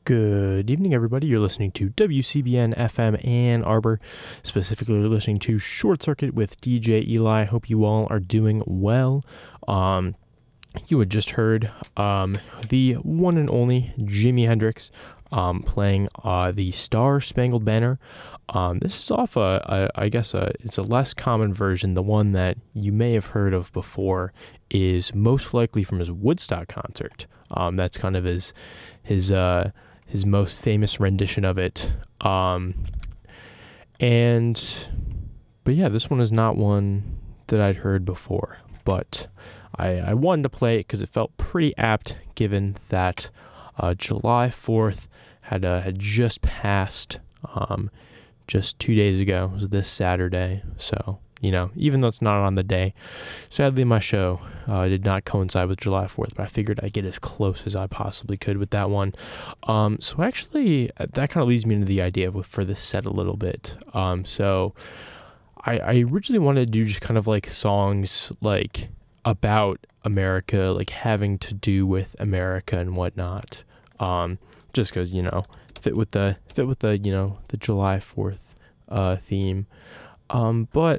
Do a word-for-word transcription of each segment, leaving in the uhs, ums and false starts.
Good evening, everybody. You're listening to W C B N F M Ann Arbor. Specifically, you're listening to Short Circuit with D J Eli. Hope you all are doing well. Um, you had just heard um, the one and only Jimi Hendrix um, playing uh, the Star Spangled Banner. Um, this is off a, a, I guess a, it's a less common version. The one that you may have heard of before is most likely from his Woodstock concert. Um, that's kind of his his uh, his most famous rendition of it. Um, and, but yeah, this one is not one that I'd heard before, but I, I wanted to play it because it felt pretty apt given that uh, July fourth had, uh, had just passed um, just two days ago. It was this Saturday. So, you know, even though it's not on the day, sadly my show uh, did not coincide with July fourth, but I figured I'd get as close as I possibly could with that one. Um, so actually, that kind of leads me into the idea of, for this set a little bit. Um, so I, I originally wanted to do just kind of like songs like about America, like having to do with America and whatnot. Um, just because, you know, fit with the, fit with the, you know, the July fourth uh, theme. Um, but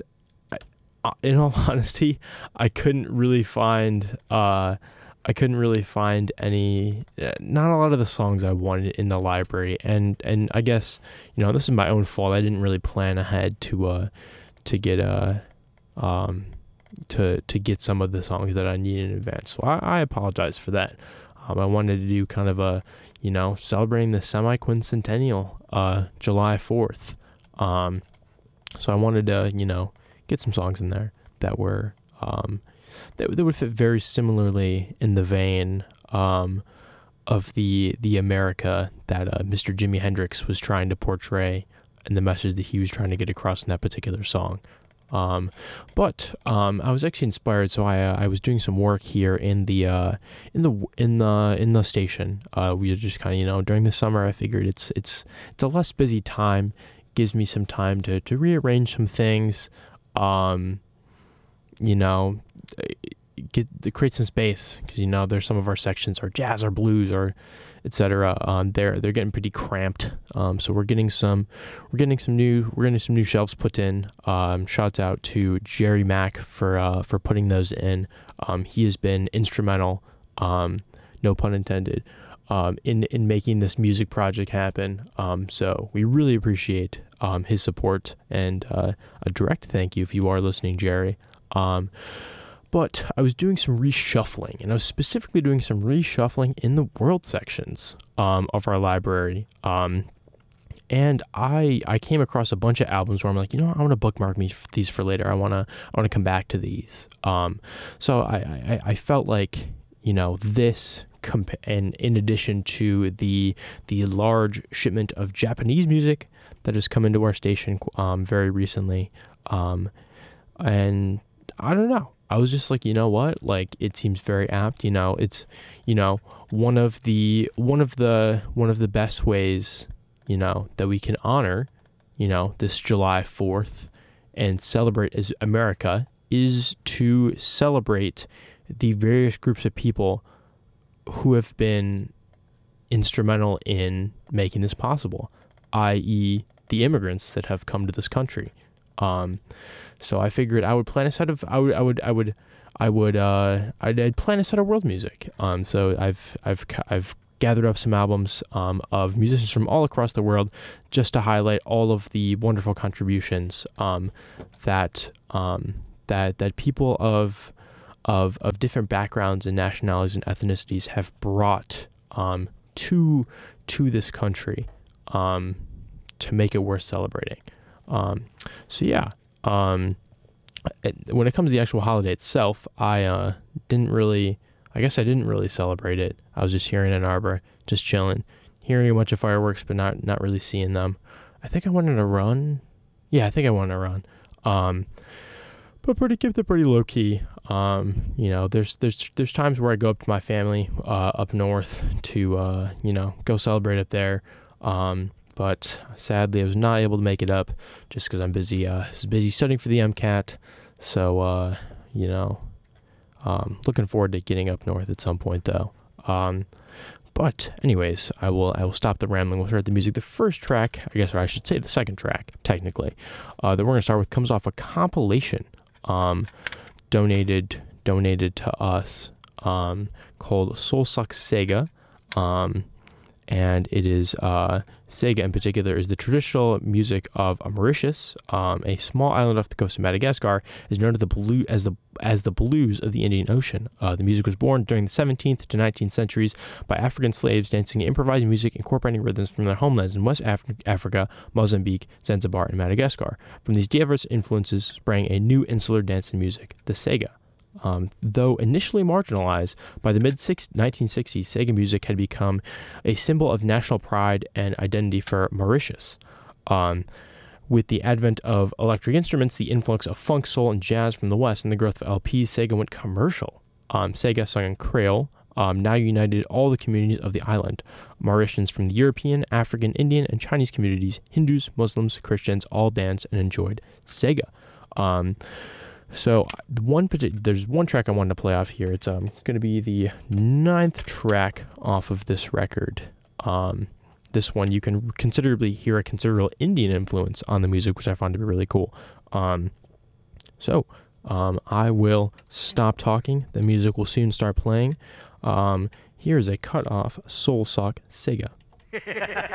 in all honesty, I couldn't really find, uh, I couldn't really find any, not a lot of the songs I wanted in the library. And, and I guess, you know, this is my own fault. I didn't really plan ahead to, uh, to get, uh, um, to, to get some of the songs that I needed in advance. So I, I apologize for that. Um, I wanted to do kind of a, you know, celebrating the semi-quincentennial, uh, July fourth. Um, so I wanted to, you know, get some songs in there that were um, that, that would fit very similarly in the vein um, of the the America that uh, Mister Jimi Hendrix was trying to portray and the message that he was trying to get across in that particular song. Um, but um, I was actually inspired, so I uh, I was doing some work here in the uh, in the in the in the station. Uh, we were just kind of, you know, during the summer. I figured it's it's it's a less busy time. Gives me some time to to rearrange some things. Um, you know, get create some space because, you know, there's some of our sections are jazz or blues or et cetera. Um, they're they're getting pretty cramped. Um, so we're getting some we're getting some new we're getting some new shelves put in. Um, shouts out to Jerry Mack for uh, for putting those in. Um, he has been instrumental. Um, no pun intended. Um, in, in making this music project happen. Um, so we really appreciate um, his support and uh, a direct thank you if you are listening, Jerry. Um, but I was doing some reshuffling, and I was specifically doing some reshuffling in the world sections um, of our library. Um, and I I came across a bunch of albums where I'm like, you know, I want to bookmark me f- these for later. I want to I want to come back to these. Um, so I, I, I felt like, you know, this comp- and in addition to the the large shipment of Japanese music that has come into our station um, very recently, um, and I don't know, I was just like, you know what, like it seems very apt. You know, it's, you know, one of the one of the one of the best ways, you know, that we can honor, you know, this July fourth and celebrate as America is to celebrate the various groups of people who have been instrumental in making this possible, that is the immigrants that have come to this country. Um, so I figured I would plan a set of, I would, I would, I would, I would, uh, I'd, I'd plan a set of world music. Um, so I've, I've, I've gathered up some albums, um, of musicians from all across the world just to highlight all of the wonderful contributions, um, that, um, that, that people of, of of different backgrounds and nationalities and ethnicities have brought um, to to this country um, to make it worth celebrating. Um, so yeah, um, when it comes to the actual holiday itself, I uh, didn't really, I guess I didn't really celebrate it. I was just here in Ann Arbor, just chilling, hearing a bunch of fireworks, but not not really seeing them. I think I wanted to run. Yeah, I think I wanted to run. Um, But pretty kept it pretty low key. Um, you know, there's there's there's times where I go up to my family uh, up north to uh, you know, go celebrate up there. Um, but sadly, I was not able to make it up just because I'm busy. Uh, I was busy studying for the MCAT. So uh, you know, um, looking forward to getting up north at some point though. Um, but anyways, I will I will stop the rambling. We'll start the music. The first track, I guess, or I should say the second track, technically, uh, that we're gonna start with comes off a compilation um, donated donated to us um, called Soul Sucks Sega. Um, and it is uh, Sega in particular is the traditional music of Mauritius, um, a small island off the coast of Madagascar, is known to the blue as the as the blues of the Indian Ocean. Uh, the music was born during the seventeenth to nineteenth centuries by African slaves dancing improvised music, incorporating rhythms from their homelands in West Af- Africa, Mozambique, Zanzibar, and Madagascar. From these diverse influences sprang a new insular dance and music, the Sega. Um, though initially marginalized, by the mid nineteen sixties, Sega music had become a symbol of national pride and identity for Mauritius. Um, with the advent of electric instruments, the influx of funk, soul, and jazz from the West, and the growth of L Ps, Sega went commercial. Um, Sega, sung in Creole, um, now united all the communities of the island. Mauritians from the European, African, Indian, and Chinese communities, Hindus, Muslims, Christians, all danced and enjoyed Sega. Um, So one partic- there's one track I wanted to play off here. It's um, going to be the ninth track off of this record. Um, this one, you can considerably hear a considerable Indian influence on the music, which I found to be really cool. Um, so um, I will stop talking. The music will soon start playing. Um, here's a cut off Soul Suck Sega.